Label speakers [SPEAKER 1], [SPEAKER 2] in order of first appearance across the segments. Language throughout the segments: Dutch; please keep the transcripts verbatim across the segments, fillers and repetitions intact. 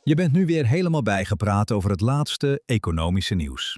[SPEAKER 1] Je bent nu weer helemaal bijgepraat over het laatste economische nieuws.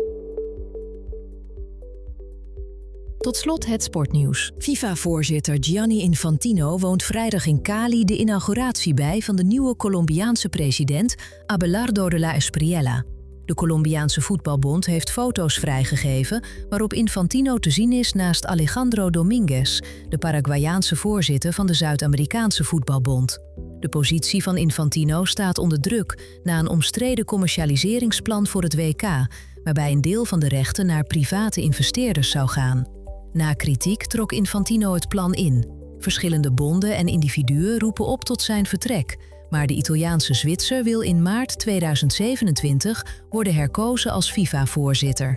[SPEAKER 2] Tot slot het sportnieuws. FIFA-voorzitter Gianni Infantino woont vrijdag in Cali de inauguratie bij van de nieuwe Colombiaanse president Abelardo de la Espriella. De Colombiaanse voetbalbond heeft foto's vrijgegeven waarop Infantino te zien is naast Alejandro Dominguez, de Paraguayaanse voorzitter van de Zuid-Amerikaanse voetbalbond. De positie van Infantino staat onder druk na een omstreden commercialiseringsplan voor het W K, waarbij een deel van de rechten naar private investeerders zou gaan. Na kritiek trok Infantino het plan in. Verschillende bonden en individuen roepen op tot zijn vertrek, maar de Italiaanse Zwitser wil in maart tweeduizend zevenentwintig worden herkozen als FIFA-voorzitter.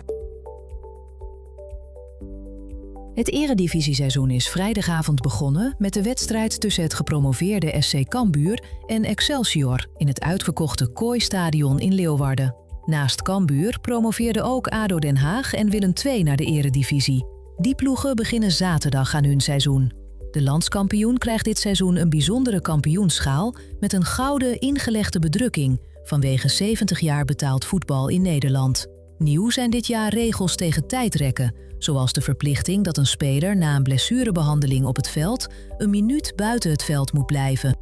[SPEAKER 2] Het eredivisieseizoen is vrijdagavond begonnen met de wedstrijd tussen het gepromoveerde S C Cambuur en Excelsior in het uitverkochte Kooi-stadion in Leeuwarden. Naast Cambuur promoveerden ook A D O Den Haag en Willem twee naar de eredivisie. Die ploegen beginnen zaterdag aan hun seizoen. De landskampioen krijgt dit seizoen een bijzondere kampioensschaal met een gouden ingelegde bedrukking vanwege zeventig jaar betaald voetbal in Nederland. Nieuw zijn dit jaar regels tegen tijdrekken, zoals de verplichting dat een speler na een blessurebehandeling op het veld een minuut buiten het veld moet blijven.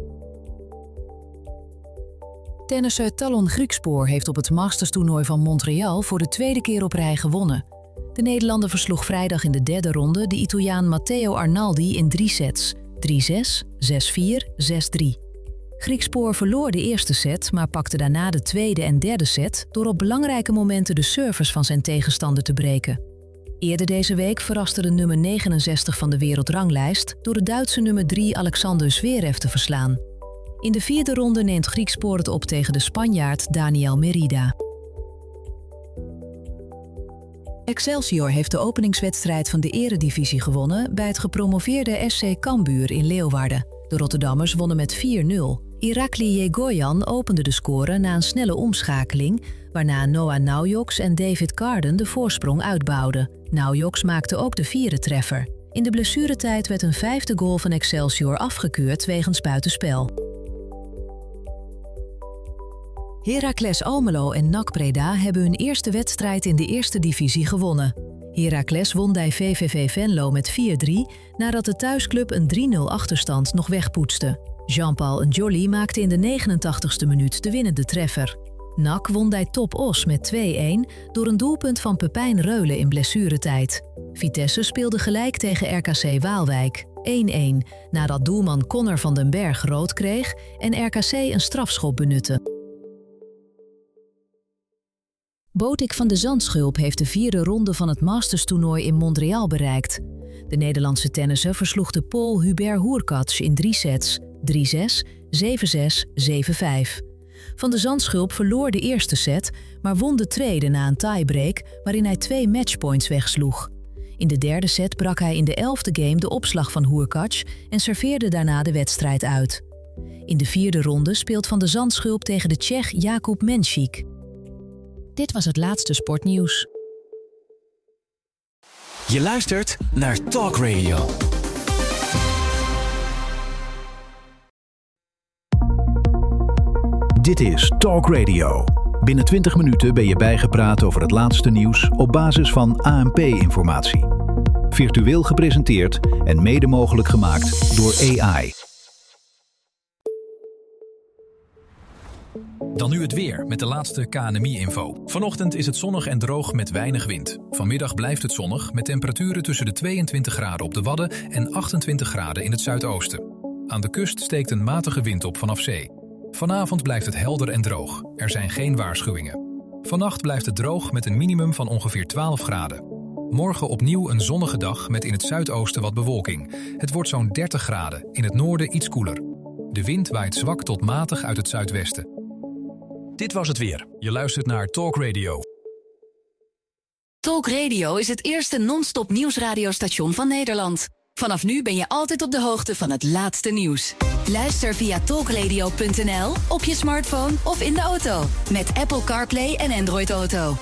[SPEAKER 2] Tennisser Talon Griekspoor heeft op het Masters-toernooi van Montreal voor de tweede keer op rij gewonnen. De Nederlander versloeg vrijdag in de derde ronde de Italiaan Matteo Arnaldi in drie sets, drie zes, zes vier, zes drie. Griekspoor verloor de eerste set, maar pakte daarna de tweede en derde set door op belangrijke momenten de service van zijn tegenstander te breken. Eerder deze week verraste de nummer negenenzestig van de wereldranglijst door de Duitse nummer drie Alexander Zverev te verslaan. In de vierde ronde neemt Griekspoor het op tegen de Spanjaard Daniel Merida. Excelsior heeft de openingswedstrijd van de eredivisie gewonnen bij het gepromoveerde S C Cambuur in Leeuwarden. De Rotterdammers wonnen met vier nul. Irakli Yegoyan opende de score na een snelle omschakeling, waarna Noah Naujoks en David Carden de voorsprong uitbouwden. Naujoks maakte ook de vierde treffer. In de blessuretijd werd een vijfde goal van Excelsior afgekeurd wegens buitenspel. Heracles Almelo en N A C Breda hebben hun eerste wedstrijd in de eerste divisie gewonnen. Heracles won bij V V V Venlo met vier drie nadat de thuisclub een drie nul achterstand nog wegpoetste. Jean-Paul Njoli maakte in de negenentachtigste minuut de winnende treffer. N A C won bij Top Os met twee een door een doelpunt van Pepijn Reulen in blessuretijd. Vitesse speelde gelijk tegen R K C Waalwijk, één een, nadat doelman Connor van den Berg rood kreeg en R K C een strafschop benutte. Botik van de Zandschulp heeft de vierde ronde van het Masters-toernooi in Montreal bereikt. De Nederlandse tennisser versloeg de Pool Hubert Hurkacz in drie sets, drie zes, zeven zes, zeven vijf. Van de Zandschulp verloor de eerste set, maar won de tweede na een tiebreak waarin hij twee matchpoints wegsloeg. In de derde set brak hij in de elfde game de opslag van Hurkacz en serveerde daarna de wedstrijd uit. In de vierde ronde speelt Van de Zandschulp tegen de Tsjech Jakub Menšík. Dit was het laatste sportnieuws.
[SPEAKER 3] Je luistert naar Talk Radio.
[SPEAKER 1] Dit is Talk Radio. Binnen twintig minuten ben je bijgepraat over het laatste nieuws op basis van A N P-informatie. Virtueel gepresenteerd en mede mogelijk gemaakt door A I.
[SPEAKER 4] Dan nu het weer met de laatste K N M I-info. Vanochtend is het zonnig en droog met weinig wind. Vanmiddag blijft het zonnig met temperaturen tussen de tweeëntwintig graden op de Wadden en achtentwintig graden in het zuidoosten. Aan de kust steekt een matige wind op vanaf zee. Vanavond blijft het helder en droog. Er zijn geen waarschuwingen. Vannacht blijft het droog met een minimum van ongeveer twaalf graden. Morgen opnieuw een zonnige dag met in het zuidoosten wat bewolking. Het wordt zo'n dertig graden, in het noorden iets koeler. De wind waait zwak tot matig uit het zuidwesten. Dit was het weer. Je luistert naar Talk Radio.
[SPEAKER 5] Talk Radio is het eerste non-stop nieuwsradiostation van Nederland. Vanaf nu ben je altijd op de hoogte van het laatste nieuws. Luister via talkradio punt n l, op je smartphone of in de auto. Met Apple CarPlay en Android Auto.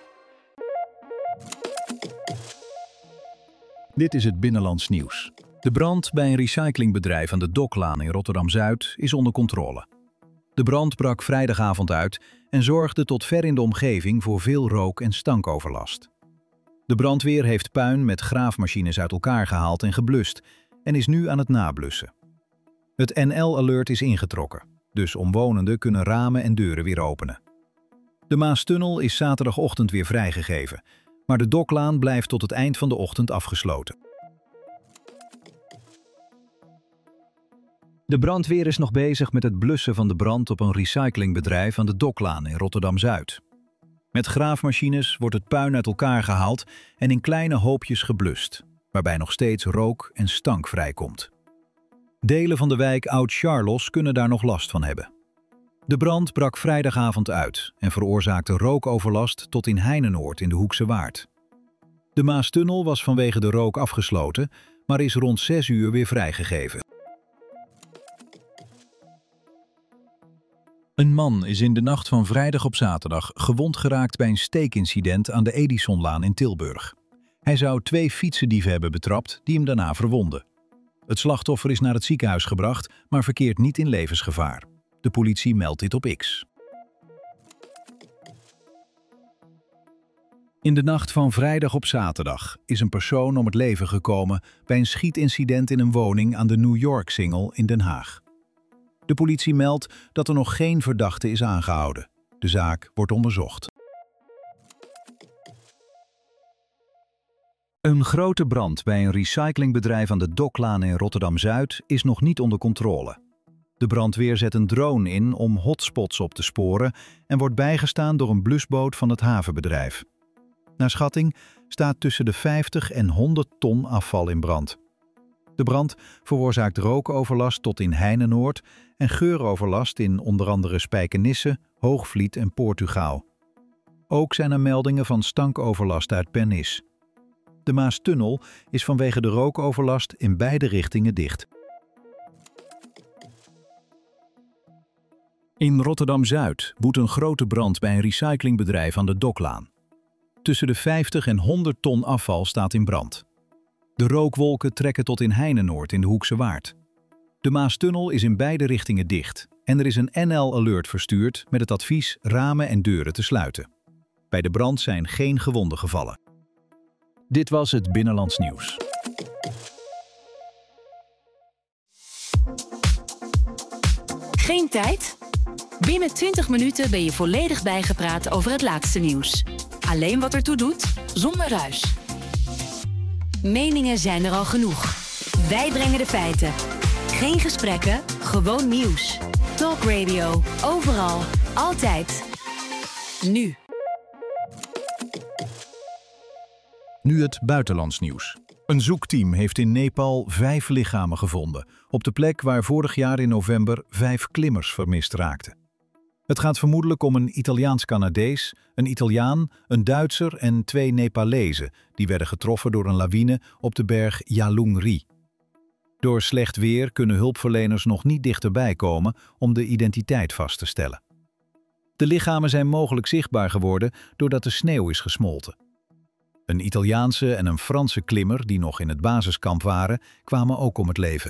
[SPEAKER 1] Dit is het Binnenlands nieuws. De brand bij een recyclingbedrijf aan de Doklaan in Rotterdam-Zuid is onder controle. De brand brak vrijdagavond uit en zorgde tot ver in de omgeving voor veel rook- en stankoverlast. De brandweer heeft puin met graafmachines uit elkaar gehaald en geblust en is nu aan het nablussen. Het N L-alert is ingetrokken, dus omwonenden kunnen ramen en deuren weer openen. De Maastunnel is zaterdagochtend weer vrijgegeven, maar de Doklaan blijft tot het eind van de ochtend afgesloten. De brandweer is nog bezig met het blussen van de brand op een recyclingbedrijf aan de Doklaan in Rotterdam-Zuid. Met graafmachines wordt het puin uit elkaar gehaald en in kleine hoopjes geblust, waarbij nog steeds rook en stank vrijkomt. Delen van de wijk Oud-Charlos kunnen daar nog last van hebben. De brand brak vrijdagavond uit en veroorzaakte rookoverlast tot in Heinenoord in de Hoekse Waard. De Maastunnel was vanwege de rook afgesloten, maar is rond zes uur weer vrijgegeven. Een man is in de nacht van vrijdag op zaterdag gewond geraakt bij een steekincident aan de Edisonlaan in Tilburg. Hij zou twee fietsendieven hebben betrapt die hem daarna verwonden. Het slachtoffer is naar het ziekenhuis gebracht, maar verkeert niet in levensgevaar. De politie meldt dit op X. In de nacht van vrijdag op zaterdag is een persoon om het leven gekomen bij een schietincident in een woning aan de New York-singel in Den Haag. De politie meldt dat er nog geen verdachte is aangehouden. De zaak wordt onderzocht. Een grote brand bij een recyclingbedrijf aan de Doklaan in Rotterdam-Zuid is nog niet onder controle. De brandweer zet een drone in om hotspots op te sporen en wordt bijgestaan door een blusboot van het havenbedrijf. Naar schatting staat tussen de vijftig en honderd ton afval in brand. De brand veroorzaakt rookoverlast tot in Heinenoord en geuroverlast in onder andere Spijkenisse, Hoogvliet en Portugal. Ook zijn er meldingen van stankoverlast uit Pernis. De Maastunnel is vanwege de rookoverlast in beide richtingen dicht. In Rotterdam-Zuid woedt een grote brand bij een recyclingbedrijf aan de Doklaan. Tussen de vijftig en honderd ton afval staat in brand. De rookwolken trekken tot in Heinenoord in de Hoekse Waard. De Maastunnel is in beide richtingen dicht en er is een N L-alert verstuurd met het advies ramen en deuren te sluiten. Bij de brand zijn geen gewonden gevallen. Dit was het Binnenlands Nieuws.
[SPEAKER 5] Geen tijd? Binnen twintig minuten ben je volledig bijgepraat over het laatste nieuws. Alleen wat ertoe doet, zonder ruis. Meningen zijn er al genoeg. Wij brengen de feiten. Geen gesprekken, gewoon nieuws. Talk Radio, overal, altijd. Nu.
[SPEAKER 1] Nu het buitenlands nieuws. Een zoekteam heeft in Nepal vijf lichamen gevonden, op de plek waar vorig jaar in november vijf klimmers vermist raakten. Het gaat vermoedelijk om een Italiaans-Canadees, een Italiaan, een Duitser en twee Nepalezen die werden getroffen door een lawine op de berg Yalungri. Door slecht weer kunnen hulpverleners nog niet dichterbij komen om de identiteit vast te stellen. De lichamen zijn mogelijk zichtbaar geworden doordat de sneeuw is gesmolten. Een Italiaanse en een Franse klimmer die nog in het basiskamp waren, kwamen ook om het leven.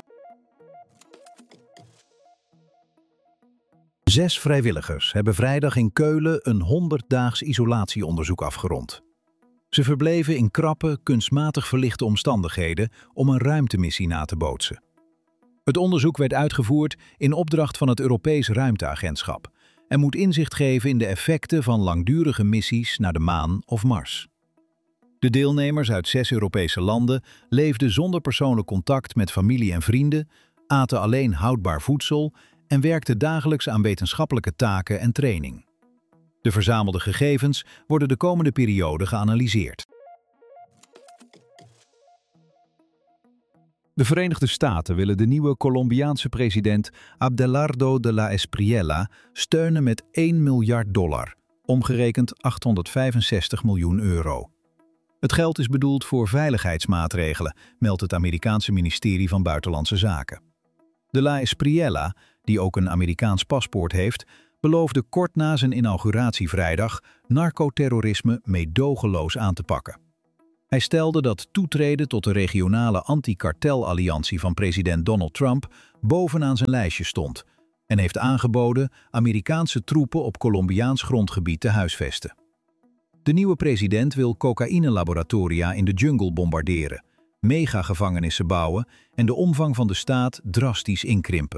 [SPEAKER 1] Zes vrijwilligers hebben vrijdag in Keulen een honderddaags isolatieonderzoek afgerond. Ze verbleven in krappe, kunstmatig verlichte omstandigheden om een ruimtemissie na te bootsen. Het onderzoek werd uitgevoerd in opdracht van het Europees Ruimteagentschap en moet inzicht geven in de effecten van langdurige missies naar de maan of Mars. De deelnemers uit zes Europese landen leefden zonder persoonlijk contact met familie en vrienden, aten alleen houdbaar voedsel en werkten dagelijks aan wetenschappelijke taken en training. De verzamelde gegevens worden de komende periode geanalyseerd. De Verenigde Staten willen de nieuwe Colombiaanse president Abelardo de la Espriella steunen met één miljard dollar, omgerekend achthonderdvijfenzestig miljoen euro. Het geld is bedoeld voor veiligheidsmaatregelen, meldt het Amerikaanse ministerie van Buitenlandse Zaken. De la Espriella, die ook een Amerikaans paspoort heeft, beloofde kort na zijn inauguratie vrijdag narcoterrorisme meedogenloos aan te pakken. Hij stelde dat toetreden tot de regionale anti-kartelalliantie van president Donald Trump bovenaan zijn lijstje stond, en heeft aangeboden Amerikaanse troepen op Colombiaans grondgebied te huisvesten. De nieuwe president wil cocaïnelaboratoria in de jungle bombarderen, megagevangenissen bouwen en de omvang van de staat drastisch inkrimpen.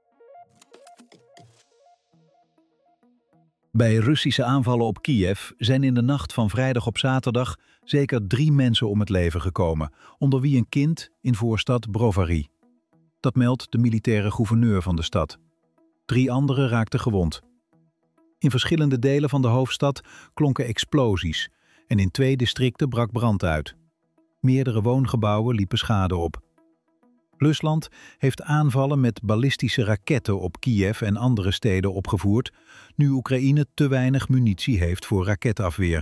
[SPEAKER 1] Bij Russische aanvallen op Kiev zijn in de nacht van vrijdag op zaterdag zeker drie mensen om het leven gekomen, onder wie een kind in voorstad Brovary. Dat meldt de militaire gouverneur van de stad. Drie anderen raakten gewond. In verschillende delen van de hoofdstad klonken explosies en in twee districten brak brand uit. Meerdere woongebouwen liepen schade op. Rusland heeft aanvallen met ballistische raketten op Kiev en andere steden opgevoerd, nu Oekraïne te weinig munitie heeft voor raketafweer.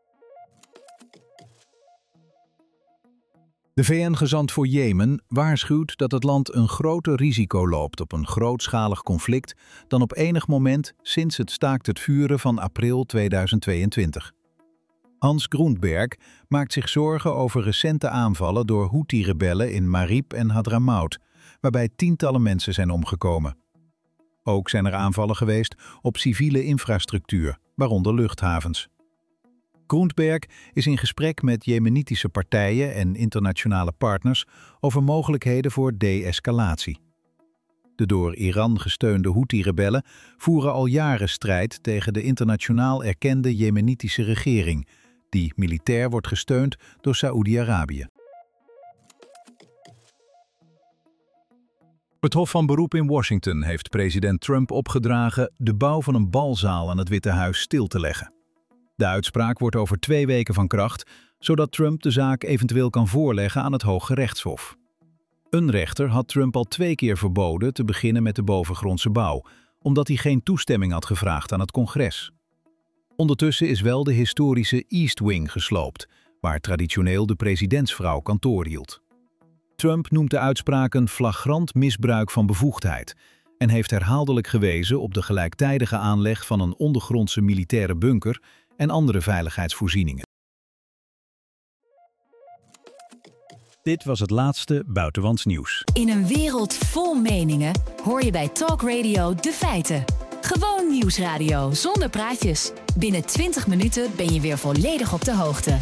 [SPEAKER 1] De V N-gezant voor Jemen waarschuwt dat het land een groter risico loopt op een grootschalig conflict dan op enig moment sinds het staakt het vuren van april tweeduizend tweeëntwintig. Hans Grundberg maakt zich zorgen over recente aanvallen door Houthi-rebellen in Marib en Hadramaut, waarbij tientallen mensen zijn omgekomen. Ook zijn er aanvallen geweest op civiele infrastructuur, waaronder luchthavens. Grundberg is in gesprek met jemenitische partijen en internationale partners over mogelijkheden voor de-escalatie. De door Iran gesteunde Houthi-rebellen voeren al jaren strijd tegen de internationaal erkende jemenitische regering, die militair wordt gesteund door Saoedi-Arabië. Het Hof van Beroep in Washington heeft president Trump opgedragen de bouw van een balzaal aan het Witte Huis stil te leggen. De uitspraak wordt over twee weken van kracht, zodat Trump de zaak eventueel kan voorleggen aan het Hooggerechtshof. Een rechter had Trump al twee keer verboden te beginnen met de bovengrondse bouw, omdat hij geen toestemming had gevraagd aan het congres. Ondertussen is wel de historische East Wing gesloopt, waar traditioneel de presidentsvrouw kantoor hield. Trump noemt de uitspraak een flagrant misbruik van bevoegdheid en heeft herhaaldelijk gewezen op de gelijktijdige aanleg van een ondergrondse militaire bunker en andere veiligheidsvoorzieningen. Dit was het laatste buitenlands nieuws.
[SPEAKER 5] In een wereld vol meningen hoor je bij Talk Radio de feiten. Gewoon nieuwsradio zonder praatjes. Binnen twintig minuten ben je weer volledig op de hoogte.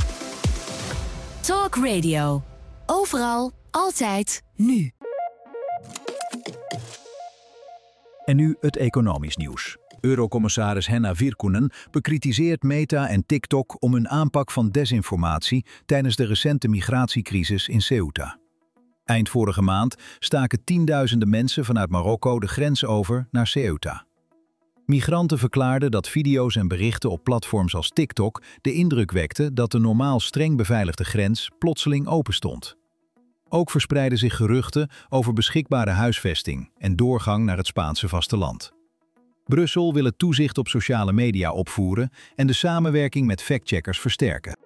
[SPEAKER 5] Talk Radio. Overal, altijd, nu.
[SPEAKER 1] En nu het economisch nieuws. Eurocommissaris Henna Virkkunen bekritiseert Meta en TikTok om hun aanpak van desinformatie tijdens de recente migratiecrisis in Ceuta. Eind vorige maand staken tienduizenden mensen vanuit Marokko de grens over naar Ceuta. Migranten verklaarden dat video's en berichten op platforms als TikTok de indruk wekten dat de normaal streng beveiligde grens plotseling open stond. Ook verspreidden zich geruchten over beschikbare huisvesting en doorgang naar het Spaanse vasteland. Brussel wil het toezicht op sociale media opvoeren en de samenwerking met factcheckers versterken.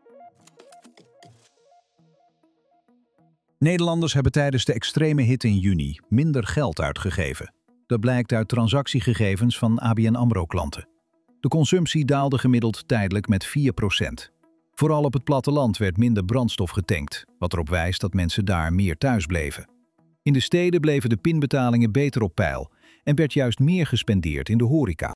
[SPEAKER 1] Nederlanders hebben tijdens de extreme hitte in juni minder geld uitgegeven. Dat blijkt uit transactiegegevens van A B N AMRO-klanten. De consumptie daalde gemiddeld tijdelijk met vier procent. Vooral op het platteland werd minder brandstof getankt, wat erop wijst dat mensen daar meer thuis bleven. In de steden bleven de pinbetalingen beter op peil en werd juist meer gespendeerd in de horeca.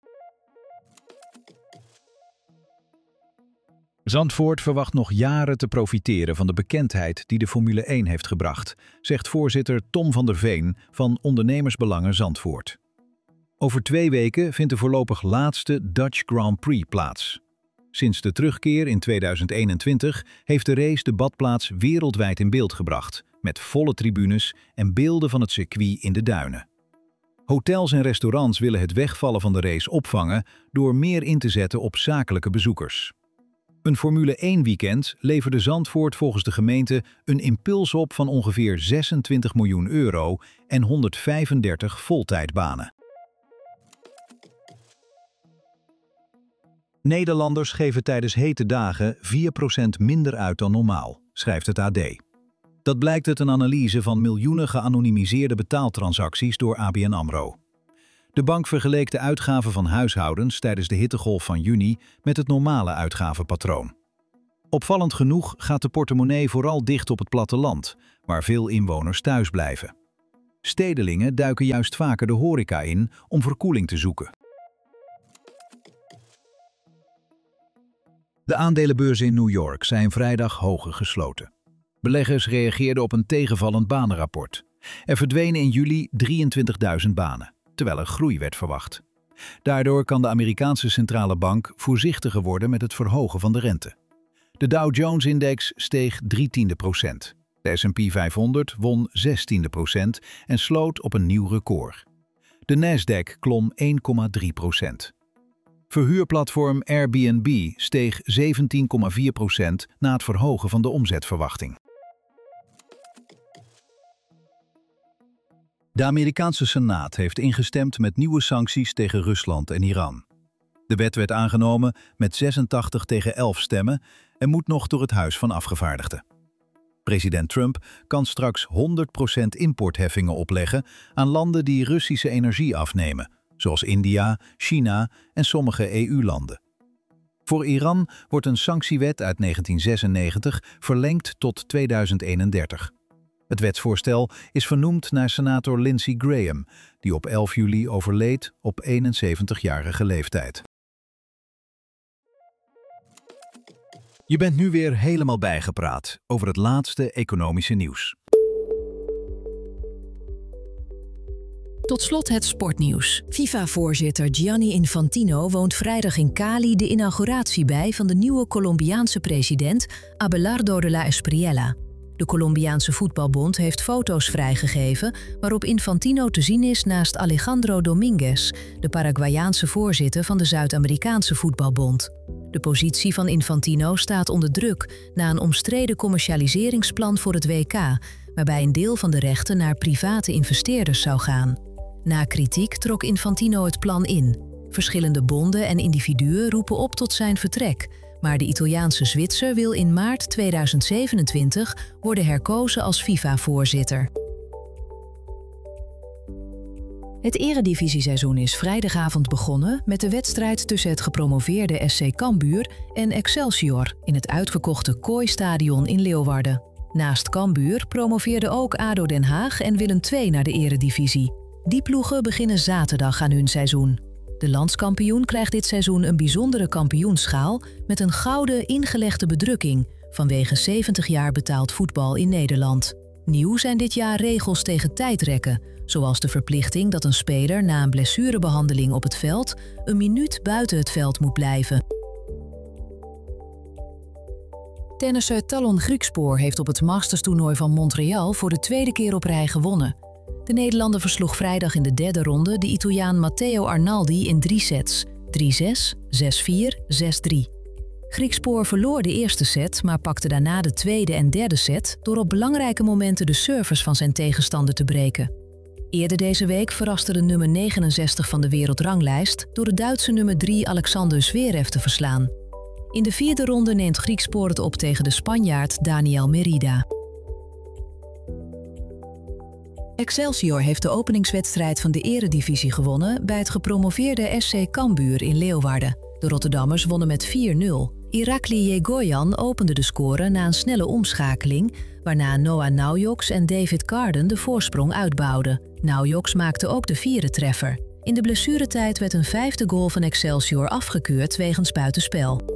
[SPEAKER 1] Zandvoort verwacht nog jaren te profiteren van de bekendheid die de Formule één heeft gebracht, zegt voorzitter Tom van der Veen van Ondernemersbelangen Zandvoort. Over twee weken vindt de voorlopig laatste Dutch Grand Prix plaats. Sinds de terugkeer in tweeduizend eenentwintig heeft de race de badplaats wereldwijd in beeld gebracht, met volle tribunes en beelden van het circuit in de duinen. Hotels en restaurants willen het wegvallen van de race opvangen door meer in te zetten op zakelijke bezoekers. Een Formule één weekend leverde Zandvoort volgens de gemeente een impuls op van ongeveer zesentwintig miljoen euro en honderdvijfendertig voltijdbanen. Nederlanders geven tijdens hete dagen vier procent minder uit dan normaal, schrijft het A D. Dat blijkt uit een analyse van miljoenen geanonimiseerde betaaltransacties door A B N AMRO. De bank vergeleek de uitgaven van huishoudens tijdens de hittegolf van juni met het normale uitgavenpatroon. Opvallend genoeg gaat de portemonnee vooral dicht op het platteland, waar veel inwoners thuis blijven. Stedelingen duiken juist vaker de horeca in om verkoeling te zoeken. De aandelenbeurzen in New York zijn vrijdag hoger gesloten. Beleggers reageerden op een tegenvallend banenrapport. Er verdwenen in juli drieëntwintigduizend banen, terwijl er groei werd verwacht. Daardoor kan de Amerikaanse centrale bank voorzichtiger worden met het verhogen van de rente. De Dow Jones-index steeg drie tiende procent. De S en P vijfhonderd won zes tiende procent en sloot op een nieuw record. De Nasdaq klom één komma drie procent. Verhuurplatform Airbnb steeg zeventien komma vier procent na het verhogen van de omzetverwachting. De Amerikaanse Senaat heeft ingestemd met nieuwe sancties tegen Rusland en Iran. De wet werd aangenomen met zesentachtig tegen elf stemmen en moet nog door het Huis van Afgevaardigden. President Trump kan straks honderd procent importheffingen opleggen aan landen die Russische energie afnemen, zoals India, China en sommige E U-landen. Voor Iran wordt een sanctiewet uit negentien zesennegentig verlengd tot tweeduizend eenendertig. Het wetsvoorstel is vernoemd naar senator Lindsey Graham, die op elf juli overleed op eenenzeventigjarige leeftijd. Je bent nu weer helemaal bijgepraat over het laatste economische nieuws.
[SPEAKER 2] Tot slot het sportnieuws. FIFA-voorzitter Gianni Infantino woont vrijdag in Cali de inauguratie bij van de nieuwe Colombiaanse president Abelardo de la Espriella. De Colombiaanse voetbalbond heeft foto's vrijgegeven waarop Infantino te zien is naast Alejandro Dominguez, de Paraguayaanse voorzitter van de Zuid-Amerikaanse voetbalbond. De positie van Infantino staat onder druk na een omstreden commercialiseringsplan voor het W K, waarbij een deel van de rechten naar private investeerders zou gaan. Na kritiek trok Infantino het plan in. Verschillende bonden en individuen roepen op tot zijn vertrek, maar de Italiaanse Zwitser wil in maart tweeduizend zevenentwintig worden herkozen als FIFA-voorzitter. Het eredivisieseizoen is vrijdagavond begonnen met de wedstrijd tussen het gepromoveerde S C Cambuur en Excelsior in het uitverkochte Kooi-stadion in Leeuwarden. Naast Cambuur promoveerden ook A D O Den Haag en Willem twee naar de eredivisie. Die ploegen beginnen zaterdag aan hun seizoen. De landskampioen krijgt dit seizoen een bijzondere kampioensschaal met een gouden ingelegde bedrukking vanwege zeventig jaar betaald voetbal in Nederland. Nieuw zijn dit jaar regels tegen tijdrekken, zoals de verplichting dat een speler na een blessurebehandeling op het veld een minuut buiten het veld moet blijven. Tennisser Talon Griekspoor heeft op het Masters-toernooi van Montreal voor de tweede keer op rij gewonnen. De Nederlander versloeg vrijdag in de derde ronde de Italiaan Matteo Arnaldi in drie sets, drie zes, zes vier, zes drie. Griekspoor verloor de eerste set, maar pakte daarna de tweede en derde set door op belangrijke momenten de service van zijn tegenstander te breken. Eerder deze week verraste de nummer negenenzestig van de wereldranglijst door de Duitse nummer drie Alexander Zverev te verslaan. In de vierde ronde neemt Griekspoor het op tegen de Spanjaard Daniel Merida. Excelsior heeft de openingswedstrijd van de eredivisie gewonnen bij het gepromoveerde S C Cambuur in Leeuwarden. De Rotterdammers wonnen met vier nul. Irakli Yegoyan opende de score na een snelle omschakeling, waarna Noah Naujoks en David Carden de voorsprong uitbouwden. Naujoks maakte ook de vierde treffer. In de blessuretijd werd een vijfde goal van Excelsior afgekeurd wegens buitenspel.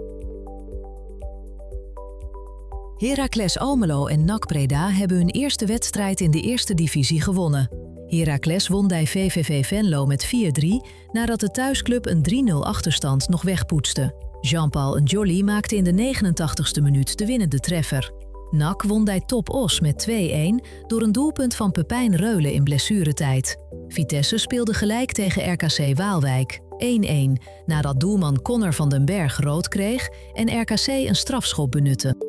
[SPEAKER 2] Heracles Almelo en N A C Breda hebben hun eerste wedstrijd in de eerste divisie gewonnen. Heracles won bij V V V Venlo met vier drie nadat de thuisclub een drie nul achterstand nog wegpoetste. Jean-Paul Njoli maakte in de negenentachtigste minuut de winnende treffer. N A C won bij Top Os met twee een door een doelpunt van Pepijn Reulen in blessuretijd. Vitesse speelde gelijk tegen R K C Waalwijk, één een, nadat doelman Connor van den Berg rood kreeg en R K C een strafschop benutte.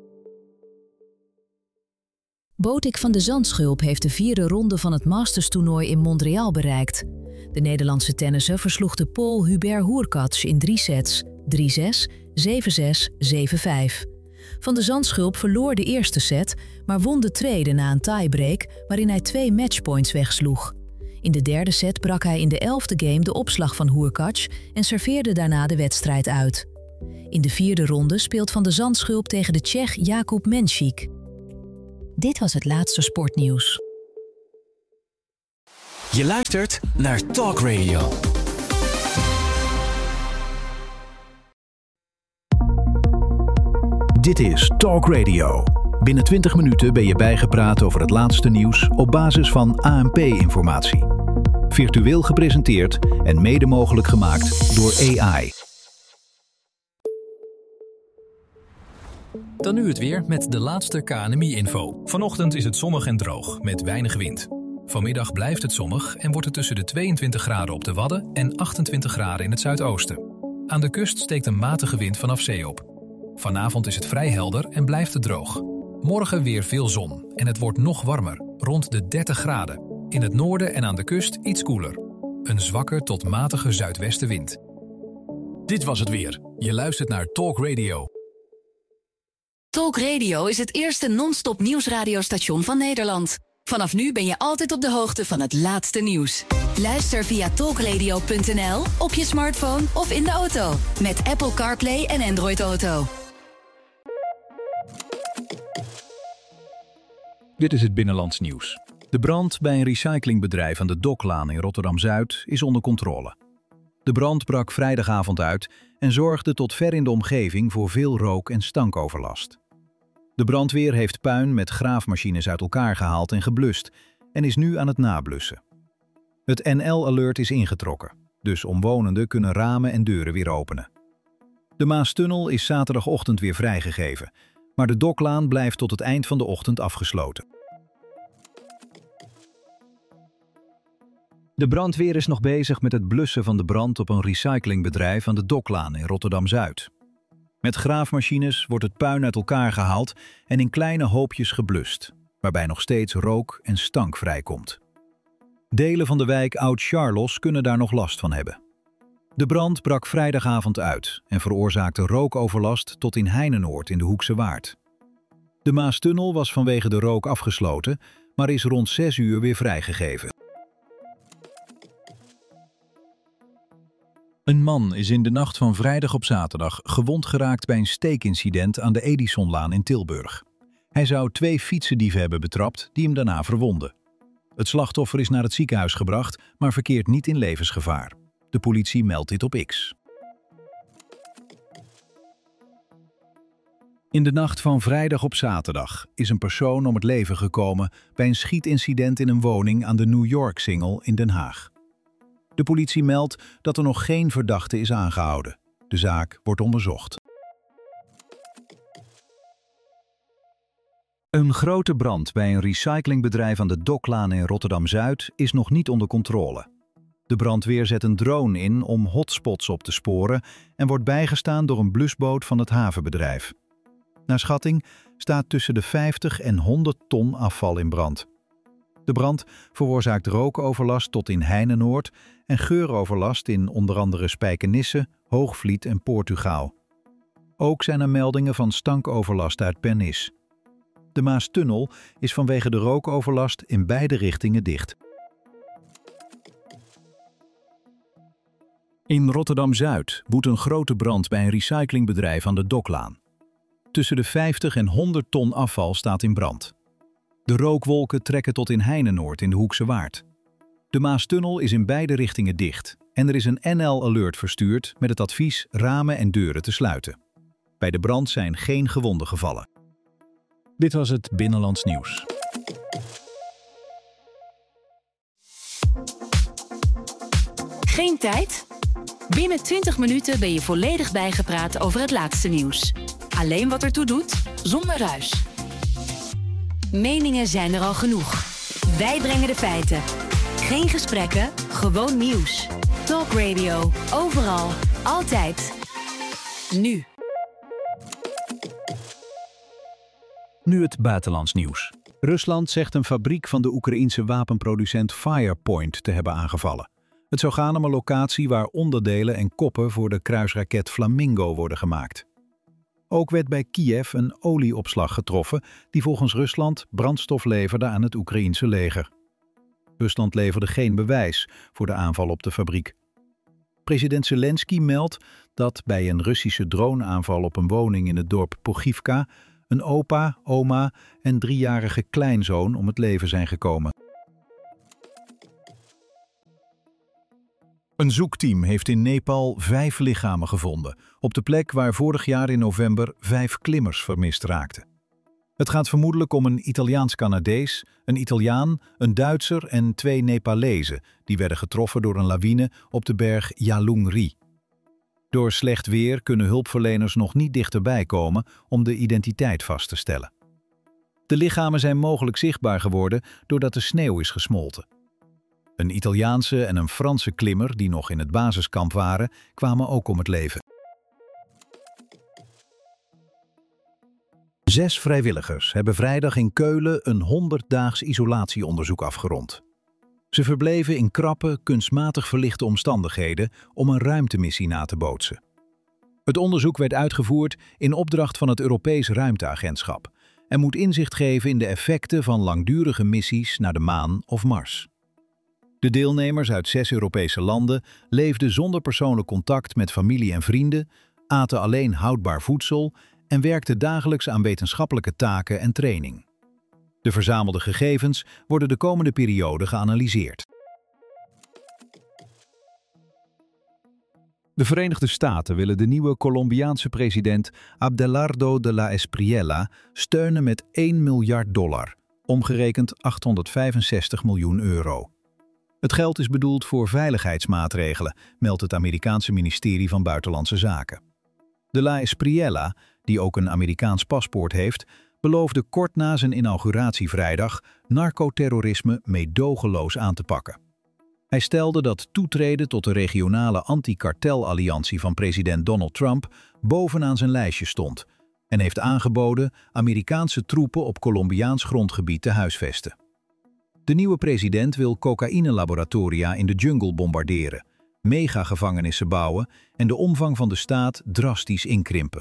[SPEAKER 2] Botik van de Zandschulp heeft de vierde ronde van het Masters-toernooi in Montreal bereikt. De Nederlandse tennisser versloeg de Pool Hubert Hurkacz in drie sets, drie zes, zeven zes, zeven vijf. Van de Zandschulp verloor de eerste set, maar won de tweede na een tiebreak waarin hij twee matchpoints wegsloeg. In de derde set brak hij in de elfde game de opslag van Hurkacz en serveerde daarna de wedstrijd uit. In de vierde ronde speelt Van de Zandschulp tegen de Tsjech Jakub Menšík. Dit was het laatste sportnieuws.
[SPEAKER 3] Je luistert naar Talk Radio.
[SPEAKER 1] Dit is Talk Radio. Binnen twintig minuten ben je bijgepraat over het laatste nieuws op basis van A N P-informatie. Virtueel gepresenteerd en mede mogelijk gemaakt door A I.
[SPEAKER 4] Dan nu het weer met de laatste K N M I-info. Vanochtend is het zonnig en droog, met weinig wind. Vanmiddag blijft het zonnig en wordt het tussen de tweeëntwintig graden op de Wadden en achtentwintig graden in het zuidoosten. Aan de kust steekt een matige wind vanaf zee op. Vanavond is het vrij helder en blijft het droog. Morgen weer veel zon en het wordt nog warmer, rond de dertig graden. In het noorden en aan de kust iets koeler. Een zwakke tot matige zuidwestenwind. Dit was het weer. Je luistert naar Talk Radio.
[SPEAKER 5] Talk Radio is het eerste non-stop nieuwsradiostation van Nederland. Vanaf nu ben je altijd op de hoogte van het laatste nieuws. Luister via talkradio punt n l, op je smartphone of in de auto. Met Apple CarPlay en Android Auto.
[SPEAKER 1] Dit is het Binnenlands nieuws. De brand bij een recyclingbedrijf aan de Doklaan in Rotterdam-Zuid is onder controle. De brand brak vrijdagavond uit en zorgde tot ver in de omgeving voor veel rook- en stankoverlast. De brandweer heeft puin met graafmachines uit elkaar gehaald en geblust en is nu aan het nablussen. Het N L-alert is ingetrokken, dus omwonenden kunnen ramen en deuren weer openen. De Maastunnel is zaterdagochtend weer vrijgegeven, maar de Doklaan blijft tot het eind van de ochtend afgesloten. De brandweer is nog bezig met het blussen van de brand op een recyclingbedrijf aan de Doklaan in Rotterdam-Zuid. Met graafmachines wordt het puin uit elkaar gehaald en in kleine hoopjes geblust, waarbij nog steeds rook en stank vrijkomt. Delen van de wijk Oud-Charlos kunnen daar nog last van hebben. De brand brak vrijdagavond uit en veroorzaakte rookoverlast tot in Heinenoord in de Hoekse Waard. De Maastunnel was vanwege de rook afgesloten, maar is rond zes uur weer vrijgegeven. Een man is in de nacht van vrijdag op zaterdag gewond geraakt bij een steekincident aan de Edisonlaan in Tilburg. Hij zou twee fietsendieven hebben betrapt die hem daarna verwonden. Het slachtoffer is naar het ziekenhuis gebracht, maar verkeert niet in levensgevaar. De politie meldt dit op X. In de nacht van vrijdag op zaterdag is een persoon om het leven gekomen bij een schietincident in een woning aan de New York Singel in Den Haag. De politie meldt dat er nog geen verdachte is aangehouden. De zaak wordt onderzocht. Een grote brand bij een recyclingbedrijf aan de Doklaan in Rotterdam-Zuid is nog niet onder controle. De brandweer zet een drone in om hotspots op te sporen en wordt bijgestaan door een blusboot van het havenbedrijf. Naar schatting staat tussen de vijftig en honderd ton afval in brand. De brand veroorzaakt rookoverlast tot in Heinenoord en geuroverlast in onder andere Spijkenisse, Hoogvliet en Portugal. Ook zijn er meldingen van stankoverlast uit Pernis. De Maastunnel is vanwege de rookoverlast in beide richtingen dicht. In Rotterdam-Zuid woedt een grote brand bij een recyclingbedrijf aan de Doklaan. Tussen de vijftig en honderd ton afval staat in brand. De rookwolken trekken tot in Heinenoord in de Hoekse Waard. De Maastunnel is in beide richtingen dicht en er is een N L-alert verstuurd met het advies ramen en deuren te sluiten. Bij de brand zijn geen gewonden gevallen. Dit was het Binnenlands nieuws.
[SPEAKER 5] Geen tijd? Binnen twintig minuten ben je volledig bijgepraat over het laatste nieuws. Alleen wat ertoe doet, zonder ruis. Meningen zijn er al genoeg. Wij brengen de feiten. Geen gesprekken, gewoon nieuws. Talk Radio, overal, altijd. Nu.
[SPEAKER 1] Nu het buitenlands nieuws. Rusland zegt een fabriek van de Oekraïense wapenproducent Firepoint te hebben aangevallen. Het zou gaan om een locatie waar onderdelen en koppen voor de kruisraket Flamingo worden gemaakt. Ook werd bij Kiev een olieopslag getroffen die volgens Rusland brandstof leverde aan het Oekraïense leger. Rusland leverde geen bewijs voor de aanval op de fabriek. President Zelensky meldt dat bij een Russische droneaanval op een woning in het dorp Pogivka een opa, oma en driejarige kleinzoon om het leven zijn gekomen. Een zoekteam heeft in Nepal vijf lichamen gevonden, op de plek waar vorig jaar in november vijf klimmers vermist raakten. Het gaat vermoedelijk om een Italiaans-Canadees, een Italiaan, een Duitser en twee Nepalezen die werden getroffen door een lawine op de berg Yalungri. Door slecht weer kunnen hulpverleners nog niet dichterbij komen om de identiteit vast te stellen. De lichamen zijn mogelijk zichtbaar geworden doordat de sneeuw is gesmolten. Een Italiaanse en een Franse klimmer die nog in het basiskamp waren, kwamen ook om het leven. Zes vrijwilligers hebben vrijdag in Keulen een honderddaags isolatieonderzoek afgerond. Ze verbleven in krappe, kunstmatig verlichte omstandigheden om een ruimtemissie na te bootsen. Het onderzoek werd uitgevoerd in opdracht van het Europees Ruimteagentschap en moet inzicht geven in de effecten van langdurige missies naar de maan of Mars. De deelnemers uit zes Europese landen leefden zonder persoonlijk contact met familie en vrienden, aten alleen houdbaar voedsel en werkten dagelijks aan wetenschappelijke taken en training. De verzamelde gegevens worden de komende periode geanalyseerd. De Verenigde Staten willen de nieuwe Colombiaanse president Abelardo de la Espriella steunen met één miljard dollar, omgerekend achthonderdvijfenzestig miljoen euro. Het geld is bedoeld voor veiligheidsmaatregelen, meldt het Amerikaanse ministerie van Buitenlandse Zaken. De la Espriella, die ook een Amerikaans paspoort heeft, beloofde kort na zijn inauguratie vrijdag narcoterrorisme meedogenloos aan te pakken. Hij stelde dat toetreden tot de regionale anti-kartelalliantie van president Donald Trump bovenaan zijn lijstje stond en heeft aangeboden Amerikaanse troepen op Colombiaans grondgebied te huisvesten. De nieuwe president wil cocaïnelaboratoria in de jungle bombarderen, megagevangenissen bouwen en de omvang van de staat drastisch inkrimpen.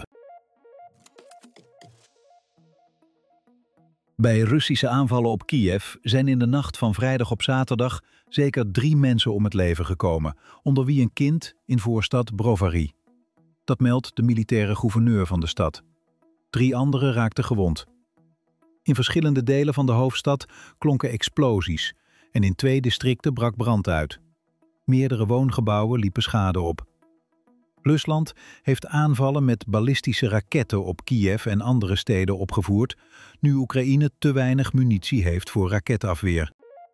[SPEAKER 1] Bij Russische aanvallen op Kiev zijn in de nacht van vrijdag op zaterdag zeker drie mensen om het leven gekomen, onder wie een kind in voorstad Brovary. Dat meldt de militaire gouverneur van de stad. Drie anderen raakten gewond. In verschillende delen van de hoofdstad klonken explosies en in twee districten brak brand uit. Meerdere woongebouwen liepen schade op. Rusland heeft aanvallen met ballistische raketten op Kiev en andere steden opgevoerd, nu Oekraïne te weinig munitie heeft voor raketafweer.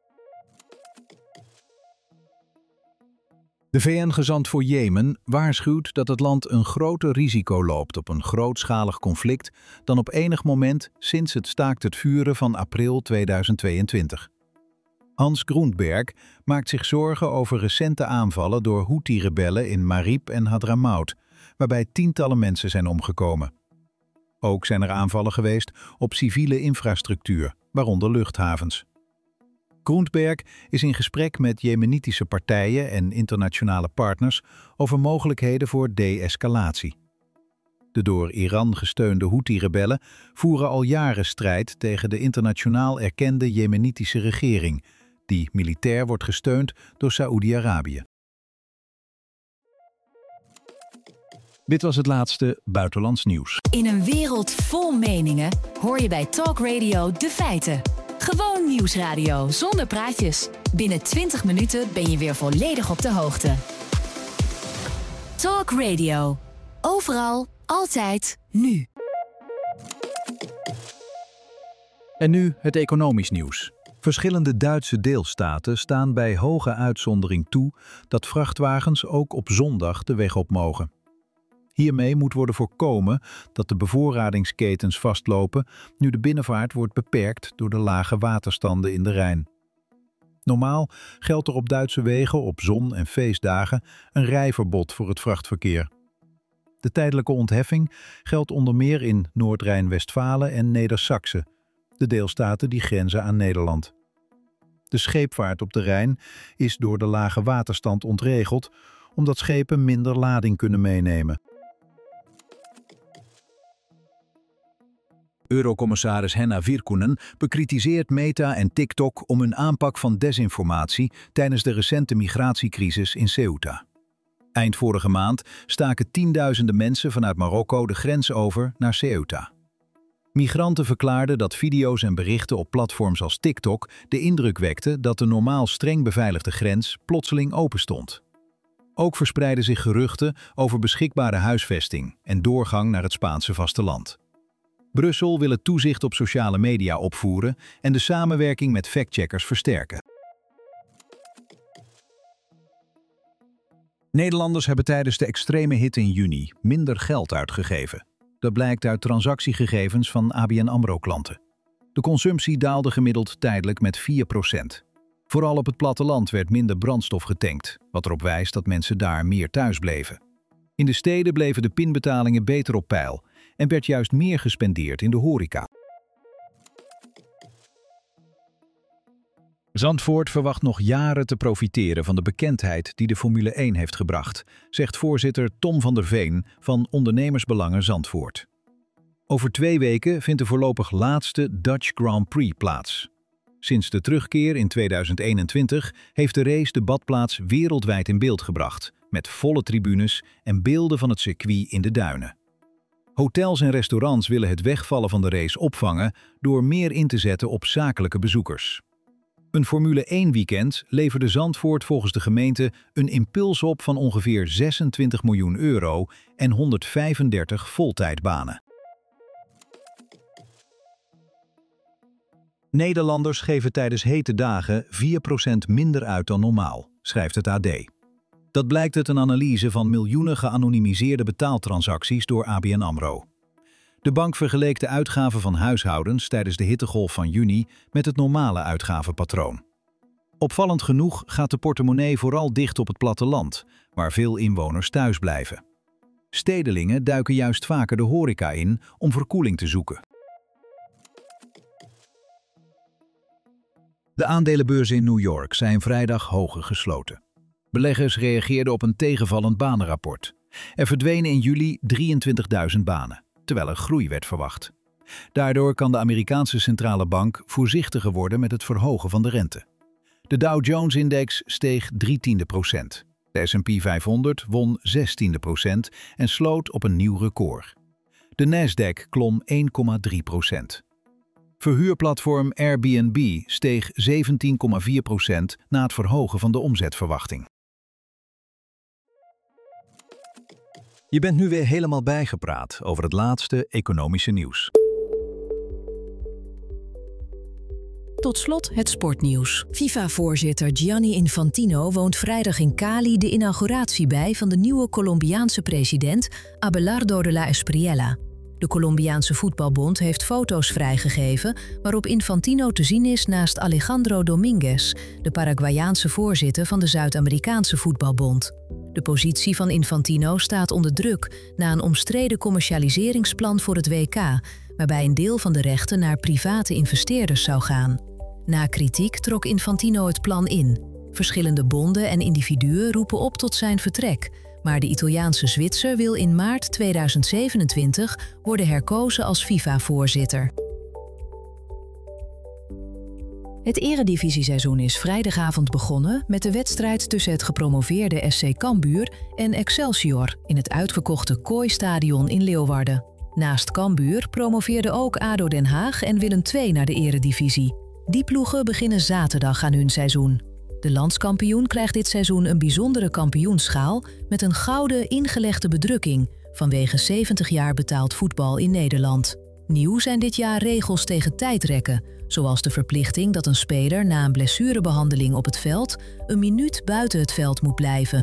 [SPEAKER 1] De V N-gezant voor Jemen waarschuwt dat het land een groter risico loopt op een grootschalig conflict dan op enig moment sinds het staakt het vuren van april tweeduizend tweeëntwintig. Hans Grundberg maakt zich zorgen over recente aanvallen door Houthi-rebellen in Marib en Hadramaut, waarbij tientallen mensen zijn omgekomen. Ook zijn er aanvallen geweest op civiele infrastructuur, waaronder luchthavens. Grundberg is in gesprek met jemenitische partijen en internationale partners over mogelijkheden voor de-escalatie. De door Iran gesteunde Houthi-rebellen voeren al jaren strijd tegen de internationaal erkende jemenitische regering, die militair wordt gesteund door Saoedi-Arabië. Dit was het laatste buitenlands nieuws.
[SPEAKER 5] In een wereld vol meningen hoor je bij Talk Radio de feiten. Gewoon nieuwsradio zonder praatjes. Binnen twintig minuten ben je weer volledig op de hoogte. Talk Radio. Overal, altijd, nu.
[SPEAKER 1] En nu het economisch nieuws. Verschillende Duitse deelstaten staan bij hoge uitzondering toe dat vrachtwagens ook op zondag de weg op mogen. Hiermee moet worden voorkomen dat de bevoorradingsketens vastlopen nu de binnenvaart wordt beperkt door de lage waterstanden in de Rijn. Normaal geldt er op Duitse wegen op zon- en feestdagen een rijverbod voor het vrachtverkeer. De tijdelijke ontheffing geldt onder meer in Noord-Rijn-Westfalen en Neder-Saxe, de deelstaten die grenzen aan Nederland. De scheepvaart op de Rijn is door de lage waterstand ontregeld, omdat schepen minder lading kunnen meenemen. Eurocommissaris Henna Virkkunen bekritiseert Meta en TikTok om hun aanpak van desinformatie tijdens de recente migratiecrisis in Ceuta. Eind vorige maand staken tienduizenden mensen vanuit Marokko de grens over naar Ceuta. Migranten verklaarden dat video's en berichten op platforms als TikTok de indruk wekten dat de normaal streng beveiligde grens plotseling open stond. Ook verspreiden zich geruchten over beschikbare huisvesting en doorgang naar het Spaanse vasteland. Brussel wil het toezicht op sociale media opvoeren en de samenwerking met factcheckers versterken. Nederlanders hebben tijdens de extreme hitte in juni minder geld uitgegeven. Dat blijkt uit transactiegegevens van A B N AMRO-klanten. De consumptie daalde gemiddeld tijdelijk met vier procent. Vooral op het platteland werd minder brandstof getankt, wat erop wijst dat mensen daar meer thuis bleven. In de steden bleven de pinbetalingen beter op peil en werd juist meer gespendeerd in de horeca. Zandvoort verwacht nog jaren te profiteren van de bekendheid die de Formule één heeft gebracht, zegt voorzitter Tom van der Veen van Ondernemersbelangen Zandvoort. Over twee weken vindt de voorlopig laatste Dutch Grand Prix plaats. Sinds de terugkeer in tweeduizend eenentwintig heeft de race de badplaats wereldwijd in beeld gebracht, met volle tribunes en beelden van het circuit in de duinen. Hotels en restaurants willen het wegvallen van de race opvangen door meer in te zetten op zakelijke bezoekers. Een Formule één weekend leverde Zandvoort volgens de gemeente een impuls op van ongeveer zesentwintig miljoen euro en honderdvijfendertig voltijdbanen. Nederlanders geven tijdens hete dagen vier procent minder uit dan normaal, schrijft het A D. Dat blijkt uit een analyse van miljoenen geanonimiseerde betaaltransacties door A B N AMRO. De bank vergeleek de uitgaven van huishoudens tijdens de hittegolf van juni met het normale uitgavenpatroon. Opvallend genoeg gaat de portemonnee vooral dicht op het platteland, waar veel inwoners thuis blijven. Stedelingen duiken juist vaker de horeca in om verkoeling te zoeken. De aandelenbeurzen in New York zijn vrijdag hoger gesloten. Beleggers reageerden op een tegenvallend banenrapport. Er verdwenen in juli drieëntwintigduizend banen, terwijl er groei werd verwacht. Daardoor kan de Amerikaanse centrale bank voorzichtiger worden met het verhogen van de rente. De Dow Jones-index steeg drie tiende procent. De S en P vijfhonderd won zes tiende procent en sloot op een nieuw record. De Nasdaq klom één komma drie procent. Verhuurplatform Airbnb steeg zeventien komma vier procent na het verhogen van de omzetverwachting. Je bent nu weer helemaal bijgepraat over het laatste economische nieuws.
[SPEAKER 2] Tot slot het sportnieuws. FIFA-voorzitter Gianni Infantino woont vrijdag in Cali de inauguratie bij van de nieuwe Colombiaanse president Abelardo de la Espriella. De Colombiaanse voetbalbond heeft foto's vrijgegeven waarop Infantino te zien is naast Alejandro Dominguez, de Paraguayaanse voorzitter van de Zuid-Amerikaanse voetbalbond. De positie van Infantino staat onder druk na een omstreden commercialiseringsplan voor het W K, waarbij een deel van de rechten naar private investeerders zou gaan. Na kritiek trok Infantino het plan in. Verschillende bonden en individuen roepen op tot zijn vertrek, maar de Italiaanse Zwitser wil in maart tweeduizend zevenentwintig worden herkozen als FIFA-voorzitter. Het eredivisieseizoen is vrijdagavond begonnen met de wedstrijd tussen het gepromoveerde S C Cambuur en Excelsior in het uitverkochte Kooi-stadion in Leeuwarden. Naast Cambuur promoveerden ook A D O Den Haag en Willem twee naar de eredivisie. Die ploegen beginnen zaterdag aan hun seizoen. De landskampioen krijgt dit seizoen een bijzondere kampioenschaal met een gouden ingelegde bedrukking vanwege zeventig jaar betaald voetbal in Nederland. Nieuw zijn dit jaar regels tegen tijdrekken, zoals de verplichting dat een speler na een blessurebehandeling op het veld een minuut buiten het veld moet blijven.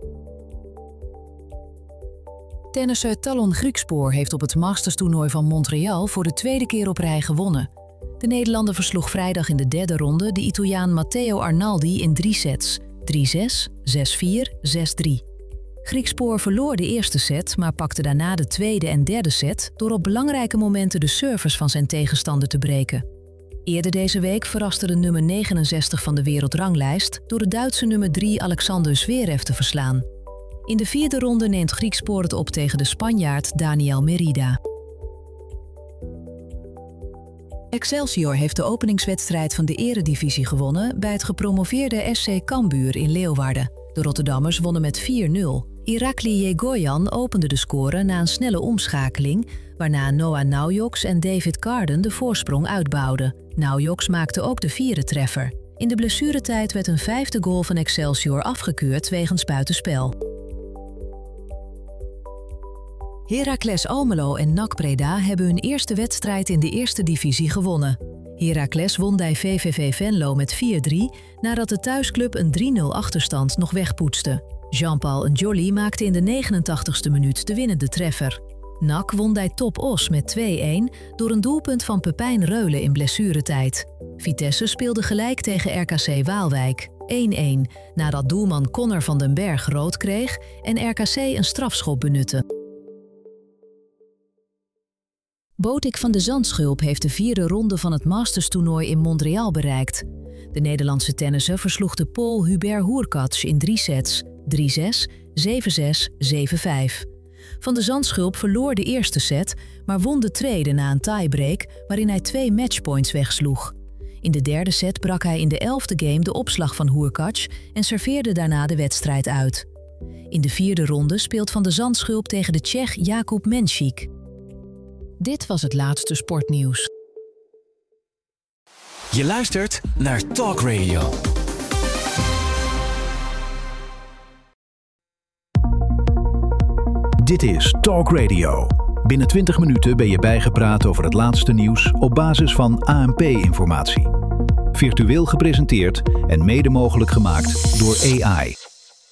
[SPEAKER 2] Tennisser Talon Griekspoor heeft op het Masters-toernooi van Montreal voor de tweede keer op rij gewonnen. De Nederlander versloeg vrijdag in de derde ronde de Italiaan Matteo Arnaldi in drie sets, drie zes, zes vier, zes drie. Griekspoor verloor de eerste set, maar pakte daarna de tweede en derde set door op belangrijke momenten de service van zijn tegenstander te breken. Eerder deze week verraste de nummer negenenzestig van de wereldranglijst door de Duitse nummer drie Alexander Zverev te verslaan. In de vierde ronde neemt Griekspoor het op tegen de Spanjaard Daniel Merida. Excelsior heeft de openingswedstrijd van de eredivisie gewonnen bij het gepromoveerde S C Cambuur in Leeuwarden. De Rotterdammers wonnen met vier nul. Irakli Yegoyan opende de score na een snelle omschakeling, waarna Noah Naujoks en David Carden de voorsprong uitbouwden. Naujoks maakte ook de vierde treffer. In de blessuretijd werd een vijfde goal van Excelsior afgekeurd wegens buitenspel. Heracles Almelo en N A C Breda hebben hun eerste wedstrijd in de eerste divisie gewonnen. Heracles won bij V V V Venlo met vier drie nadat de thuisclub een drie nul achterstand nog wegpoetste. Jean-Paul N'Joli maakte in de negenentachtigste minuut de winnende treffer. N A C won bij Top Os met twee-een door een doelpunt van Pepijn Reulen in blessuretijd. Vitesse speelde gelijk tegen R K C Waalwijk, één-een, nadat doelman Connor van den Berg rood kreeg en R K C een strafschop benutte. Botik van de Zandschulp heeft de vierde ronde van het Masters-toernooi in Montreal bereikt. De Nederlandse tennisser versloeg de Pool Hubert Hurkacz in drie sets, drie zes, zeven zes, zeven vijf. Van de Zandschulp verloor de eerste set, maar won de tweede na een tiebreak waarin hij twee matchpoints wegsloeg. In de derde set brak hij in de elfde game de opslag van Hurkacz en serveerde daarna de wedstrijd uit. In de vierde ronde speelt Van de Zandschulp tegen de Tsjech Jakub Menšík. Dit was het laatste sportnieuws.
[SPEAKER 3] Je luistert naar Talk Radio.
[SPEAKER 1] Dit is Talk Radio. Binnen twintig minuten ben je bijgepraat over het laatste nieuws op basis van A N P-informatie. Virtueel gepresenteerd en mede mogelijk gemaakt door A I.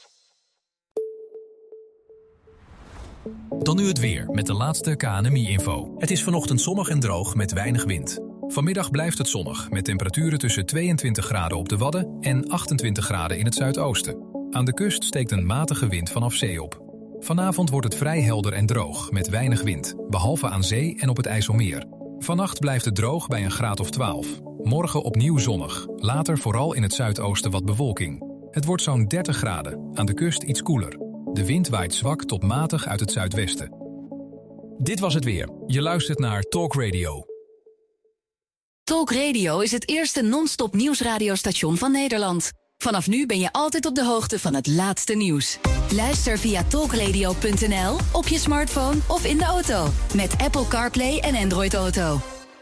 [SPEAKER 4] Dan nu het weer met de laatste K N M I-info. Het is vanochtend zonnig en droog met weinig wind. Vanmiddag blijft het zonnig met temperaturen tussen tweeëntwintig graden op de Wadden en achtentwintig graden in het zuidoosten. Aan de kust steekt een matige wind vanaf zee op. Vanavond wordt het vrij helder en droog met weinig wind, behalve aan zee en op het IJsselmeer. Vannacht blijft het droog bij een graad of twaalf. Morgen opnieuw zonnig, later vooral in het zuidoosten wat bewolking. Het wordt zo'n dertig graden, aan de kust iets koeler. De wind waait zwak tot matig uit het zuidwesten. Dit was het weer. Je luistert naar Talk Radio.
[SPEAKER 5] Talk Radio is het eerste non-stop nieuwsradiostation van Nederland. Vanaf nu ben je altijd op de hoogte van het laatste nieuws. Luister via talkradio punt n l, op je smartphone of in de auto. Met Apple CarPlay en Android Auto.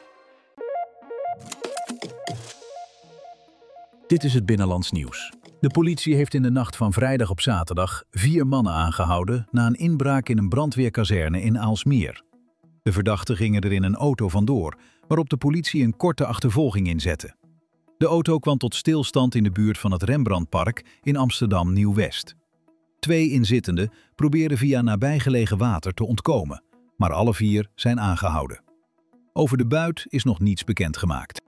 [SPEAKER 1] Dit is het Binnenlands Nieuws. De politie heeft in de nacht van vrijdag op zaterdag vier mannen aangehouden na een inbraak in een brandweerkazerne in Aalsmeer. De verdachten gingen er in een auto vandoor, waarop de politie een korte achtervolging inzette. De auto kwam tot stilstand in de buurt van het Rembrandtpark in Amsterdam Nieuw-West. Twee inzittenden probeerden via nabijgelegen water te ontkomen, maar alle vier zijn aangehouden. Over de buit is nog niets bekendgemaakt.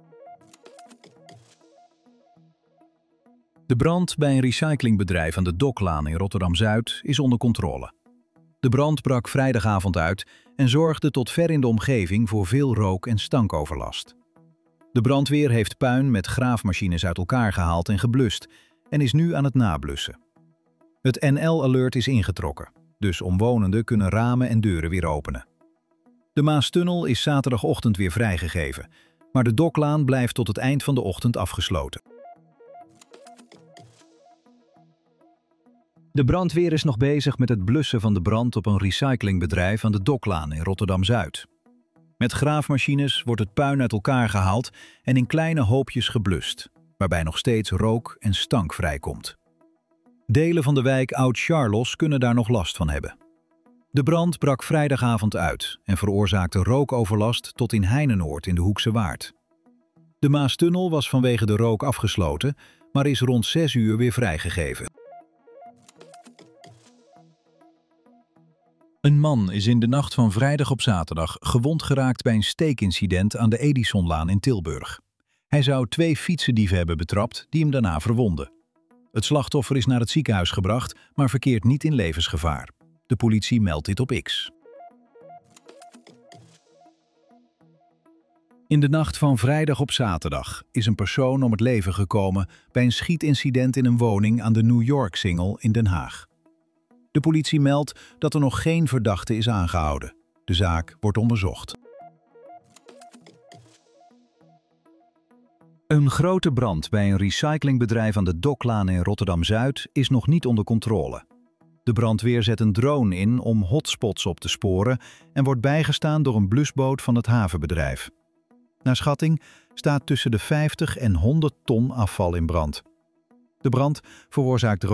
[SPEAKER 1] De brand bij een recyclingbedrijf aan de Doklaan in Rotterdam-Zuid is onder controle. De brand brak vrijdagavond uit en zorgde tot ver in de omgeving voor veel rook- en stankoverlast. De brandweer heeft puin met graafmachines uit elkaar gehaald en geblust en is nu aan het nablussen. Het N L-alert is ingetrokken, dus omwonenden kunnen ramen en deuren weer openen. De Maastunnel is zaterdagochtend weer vrijgegeven, maar de Doklaan blijft tot het eind van de ochtend afgesloten. De brandweer is nog bezig met het blussen van de brand op een recyclingbedrijf aan de Doklaan in Rotterdam-Zuid. Met graafmachines wordt het puin uit elkaar gehaald en in kleine hoopjes geblust, waarbij nog steeds rook en stank vrijkomt. Delen van de wijk Oud-Charlos kunnen daar nog last van hebben. De brand brak vrijdagavond uit en veroorzaakte rookoverlast tot in Heinenoord in de Hoekse Waard. De Maastunnel was vanwege de rook afgesloten, maar is rond zes uur weer vrijgegeven. Een man is in de nacht van vrijdag op zaterdag gewond geraakt bij een steekincident aan de Edisonlaan in Tilburg. Hij zou twee fietsendieven hebben betrapt die hem daarna verwonden. Het slachtoffer is naar het ziekenhuis gebracht, maar verkeert niet in levensgevaar. De politie meldt dit op X. In de nacht van vrijdag op zaterdag is een persoon om het leven gekomen bij een schietincident in een woning aan de New York-singel in Den Haag. De politie meldt dat er nog geen verdachte is aangehouden. De zaak wordt onderzocht. Een grote brand bij een recyclingbedrijf aan de Doklaan in Rotterdam-Zuid is nog niet onder controle. De brandweer zet een drone in om hotspots op te sporen en wordt bijgestaan door een blusboot van het havenbedrijf. Naar schatting staat tussen de vijftig en honderd ton afval in brand. De brand veroorzaakt